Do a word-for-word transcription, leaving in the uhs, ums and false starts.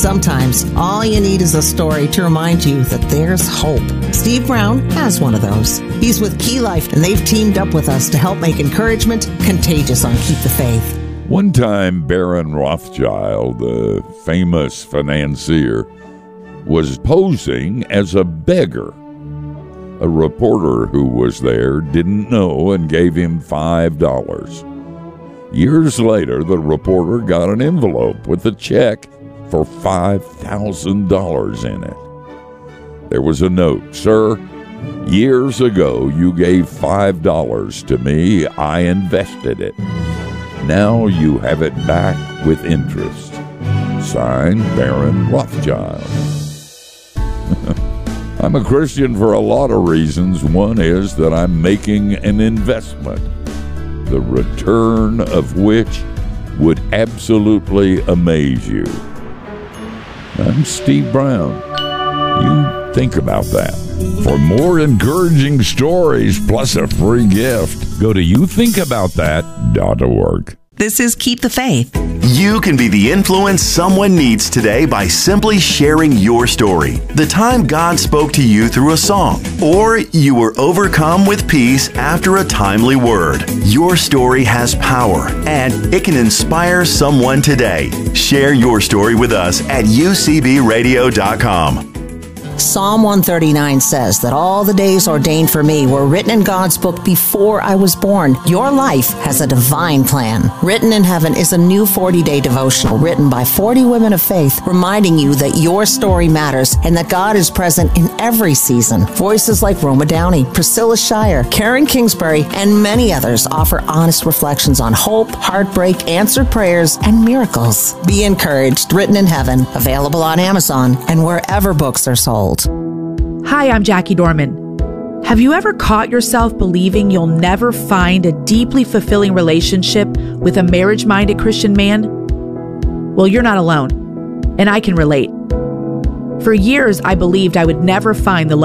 Sometimes all you need is a story to remind you that there's hope. Steve Brown has one of those. He's with Key Life, and they've teamed up with us to help make encouragement contagious on Keep the Faith. One time, Baron Rothschild, the famous financier, was posing as a beggar. A reporter who was there didn't know and gave him five dollars. Years later, the reporter got an envelope with a check for five thousand dollars in it. There was a note: "Sir, years ago you gave five dollars to me. I invested it. Now you have it back with interest. Signed, Baron Rothschild." I'm a Christian for a lot of reasons. One is that I'm making an investment, the return of which would absolutely amaze you. I'm Steve Brown. You think about that. For more encouraging stories plus a free gift, go to you think about that dot org. This is Keep the Faith. You can be the influence someone needs today by simply sharing your story. The time God spoke to you through a song, or you were overcome with peace after a timely word. Your story has power, and it can inspire someone today. Share your story with us at u c b radio dot com. Psalm one thirty-nine says that all the days ordained for me were written in God's book before I was born. Your life has a divine plan. Written in Heaven is a new forty-day devotional written by forty women of faith, reminding you that your story matters and that God is present in every season. Voices like Roma Downey, Priscilla Shire, Karen Kingsbury, and many others offer honest reflections on hope, heartbreak, answered prayers, and miracles. Be encouraged. Written in Heaven, available on Amazon and wherever books are sold. Hi, I'm Jackie Dorman. Have you ever caught yourself believing you'll never find a deeply fulfilling relationship with a marriage-minded Christian man? Well, you're not alone, and I can relate. For years, I believed I would never find the love